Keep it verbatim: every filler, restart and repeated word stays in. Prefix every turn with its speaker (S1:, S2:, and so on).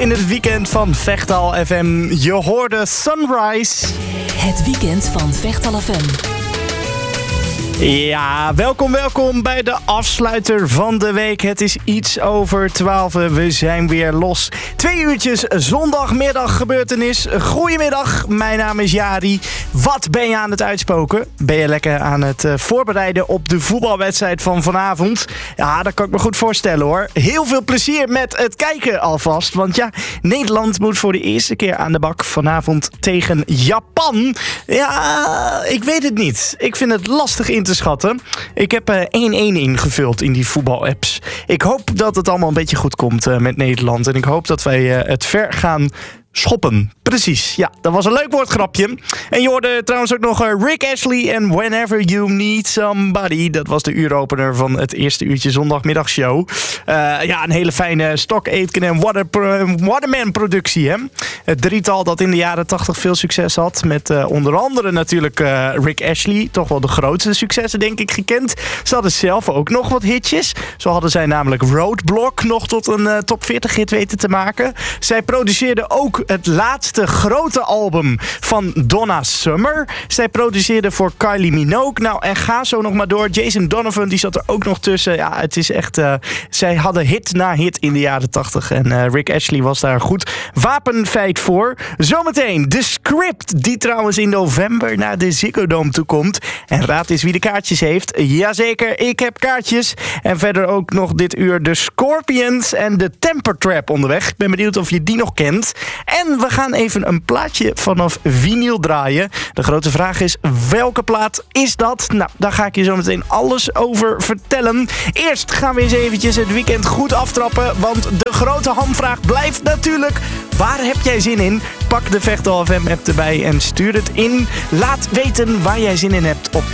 S1: in het weekend van Vechtal F M. Je hoorde Sunrise.
S2: Het weekend van Vechtal F M.
S1: Ja, welkom, welkom bij de afsluiter van de week. Het is iets over twaalf. We zijn weer los. Twee uurtjes zondagmiddag gebeurtenis. Goedemiddag, mijn naam is Jari. Wat ben je aan het uitspoken? Ben je lekker aan het uh, voorbereiden op de voetbalwedstrijd van vanavond? Ja, dat kan ik me goed voorstellen hoor. Heel veel plezier met het kijken alvast. Want ja, Nederland moet voor de eerste keer aan de bak vanavond tegen Japan. Ja, ik weet het niet. Ik vind het lastig in te schatten. Ik heb één-één uh, ingevuld in die voetbalapps. Ik hoop dat het allemaal een beetje goed komt uh, met Nederland. En ik hoop dat wij uh, het ver gaan schoppen. Precies, ja, dat was een leuk woordgrapje. En je hoorde trouwens ook nog uh, Rick Astley en Whenever You Need Somebody. Dat was de uuropener van het eerste uurtje zondagmiddagshow. Uh, ja, een hele fijne Stock Aitken en Water, Waterman productie, hè. Het drietal dat in de jaren tachtig veel succes had. Met uh, onder andere natuurlijk uh, Rick Astley. Toch wel de grootste successen, denk ik, gekend. Ze hadden zelf ook nog wat hitjes. Zo hadden zij namelijk Roadblock nog tot een uh, top veertig hit weten te maken. Zij produceerden ook het laatste grote album van Donna Summer. Zij produceerde voor Kylie Minogue. Nou, en ga zo nog maar door. Jason Donovan, die zat er ook nog tussen. Ja, het is echt... Uh, zij hadden hit na hit in de jaren tachtig. En uh, Rick Astley was daar goed wapenfeit voor. Zometeen de Script, die trouwens in november naar de Ziggo Dome toe komt. En raad eens wie de kaartjes heeft. Jazeker, ik heb kaartjes. En verder ook nog dit uur de Scorpions en de Temper Trap onderweg. Ik ben benieuwd of je die nog kent. En we gaan even een plaatje vanaf vinyl draaien. De grote vraag is, welke plaat is dat? Nou, daar ga ik je zo meteen alles over vertellen. Eerst gaan we eens eventjes het weekend goed aftrappen. Want de grote hamvraag blijft natuurlijk, waar heb jij zin in? Pak de Vechtal F M app erbij en stuur het in. Laat weten waar jij zin in hebt op